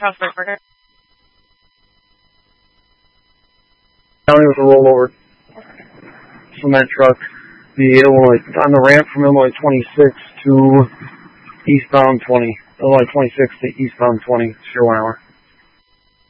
Charles Burger. County with a rollover from that truck. The Illinois, on the ramp from Illinois 26 to eastbound 20. Illinois 26 to eastbound 20, 1 hour.